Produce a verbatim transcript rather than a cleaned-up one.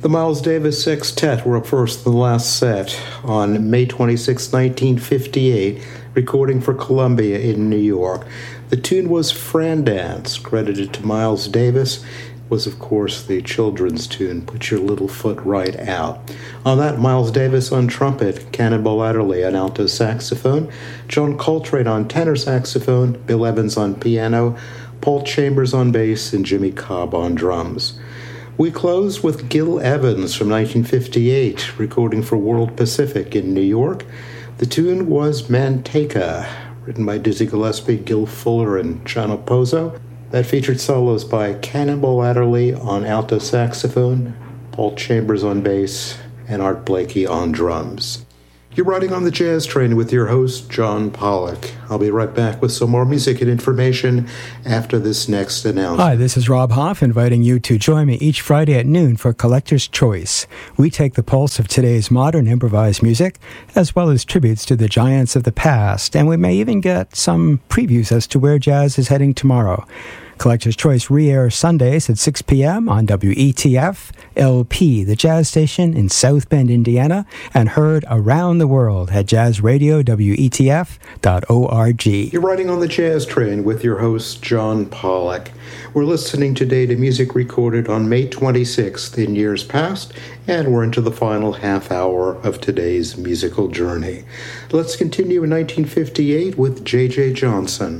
The Miles Davis Sextet were up first in the last set on May twenty-sixth, nineteen fifty-eight, recording for Columbia in New York. The tune was Fran Dance, credited to Miles Davis. It was, of course, the children's tune, Put Your Little Foot Right Out. On that, Miles Davis on trumpet, Cannonball Adderley on alto saxophone, John Coltrane on tenor saxophone, Bill Evans on piano, Paul Chambers on bass, and Jimmy Cobb on drums. We close with Gil Evans from nineteen fifty-eight, recording for World Pacific in New York. The tune was Manteca, written by Dizzy Gillespie, Gil Fuller, and Chano Pozo. That featured solos by Cannonball Adderley on alto saxophone, Paul Chambers on bass, and Art Blakey on drums. You're riding on the Jazz Train with your host, John Pollock. I'll be right back with some more music and information after this next announcement. Hi, this is Rob Hoff, inviting you to join me each Friday at noon for Collector's Choice. We take the pulse of today's modern improvised music, as well as tributes to the giants of the past, and we may even get some previews as to where jazz is heading tomorrow. Collector's Choice re-airs Sundays at six p.m. on W E T F L P, the jazz station in South Bend, Indiana, and heard around the world at jazz radio W E T F dot org. You're riding on the Jazz Train with your host, John Pollock. We're listening today to music recorded on May twenty-sixth in years past, and we're into the final half hour of today's musical journey. Let's continue in nineteen fifty-eight with J J Johnson.